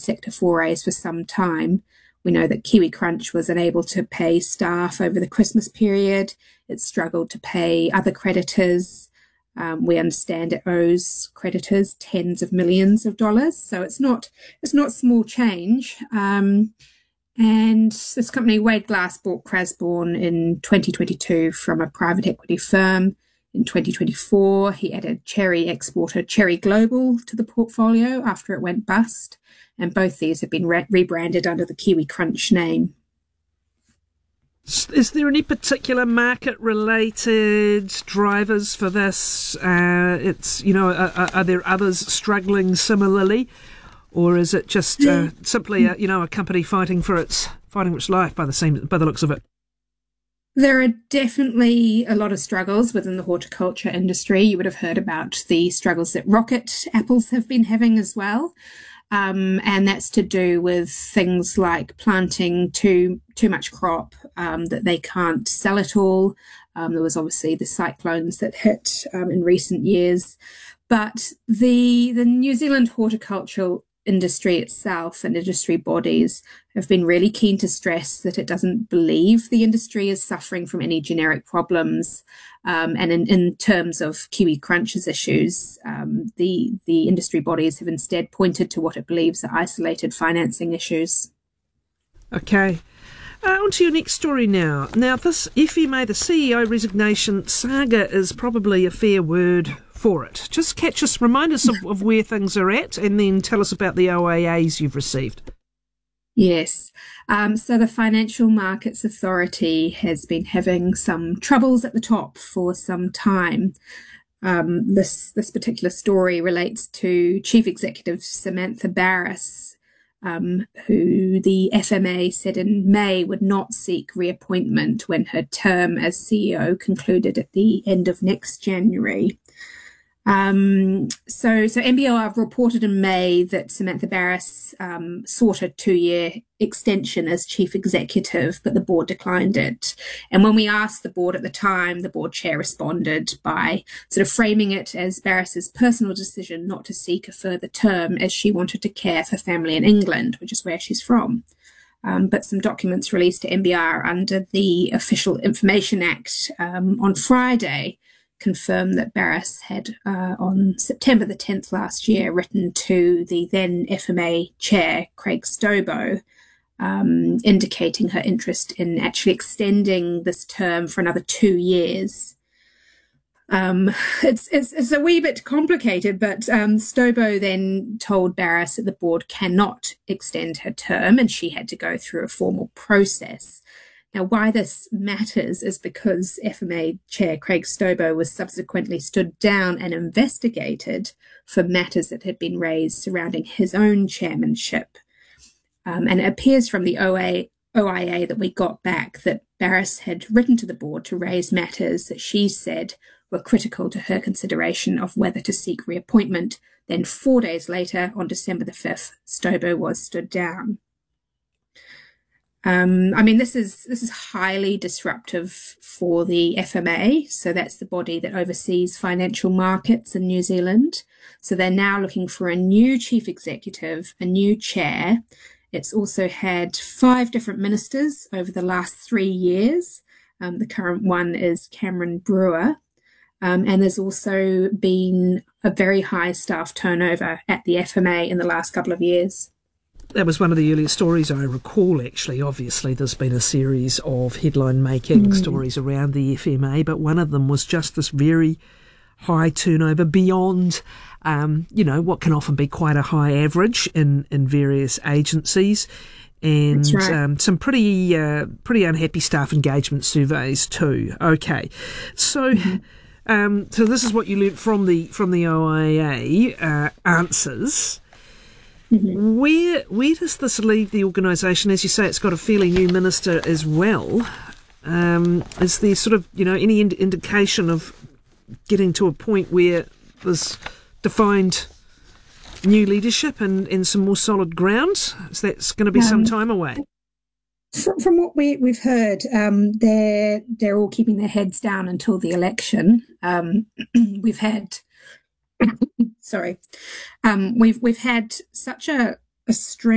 sector forays for some time. We know that Kiwi Crunch was unable to pay staff over the Christmas period. It struggled to pay other creditors. We understand it owes creditors tens of millions of dollars, so it's not small change. And this company, Wade Glass, bought Crasborn in 2022 from a private equity firm. In 2024, he added cherry exporter Cherry Global to the portfolio after it went bust, and both these have been rebranded under the Kiwi Crunch name. Is there any particular market-related drivers for this? Are there others struggling similarly, or is it just simply a company fighting for its life by the looks of it? There are definitely a lot of struggles within the horticulture industry. You would have heard about the struggles that rocket apples have been having as well. And that's to do with things like planting too much crop, that they can't sell it all. There was obviously the cyclones that hit in recent years. But the New Zealand horticultural industry itself and industry bodies have been really keen to stress that it doesn't believe the industry is suffering from any generic problems. And in terms of Kiwi Crunch's issues, the industry bodies have instead pointed to what it believes are isolated financing issues. Okay. On to your next story now. Now, this FMA, the CEO resignation saga, is probably a fair word for it. Just remind us of where things are at, and then tell us about the OAAs you've received. Yes. So the Financial Markets Authority has been having some troubles at the top for some time. This particular story relates to Chief Executive Samantha Barras, who the FMA said in May would not seek reappointment when her term as CEO concluded at the end of next January. So NBR reported in May that Samantha Barras sought a 2-year extension as chief executive, but the board declined it. And when we asked the board at the time, the board chair responded by sort of framing it as Barras's personal decision not to seek a further term, as she wanted to care for family in England, which is where she's from. But some documents released to NBR under the Official Information Act on Friday confirmed that Barras had, on September the 10th last year, written to the then FMA chair, Craig Stobo, indicating her interest in actually extending this term for another 2 years. It's a wee bit complicated, but Stobo then told Barras that the board cannot extend her term and she had to go through a formal process. Now, why this matters is because FMA Chair Craig Stobo was subsequently stood down and investigated for matters that had been raised surrounding his own chairmanship. And it appears from the OIA that we got back that Barras had written to the board to raise matters that she said were critical to her consideration of whether to seek reappointment. Then 4 days later, on December the 5th, Stobo was stood down. This is highly disruptive for the FMA. So that's the body that oversees financial markets in New Zealand. So they're now looking for a new chief executive, a new chair. It's also had 5 different ministers over the last 3 years. The current one is Cameron Brewer. And there's also been a very high staff turnover at the FMA in the last couple of years. That was one of the earlier stories I recall, actually. Obviously, there's been a series of headline-making stories around the FMA, but one of them was just this very high turnover beyond, what can often be quite a high average in various agencies, and That's right. Some pretty unhappy staff engagement surveys too. Okay, so this is what you learnt from the OIA answers. Mm-hmm. Where does this leave the organisation? As you say, it's got a fairly new minister as well. Is there sort of, any indication of getting to a point where there's defined new leadership and some more solid ground? Is that going to be some time away? From what we've heard, they're all keeping their heads down until the election. We've had we've had such a string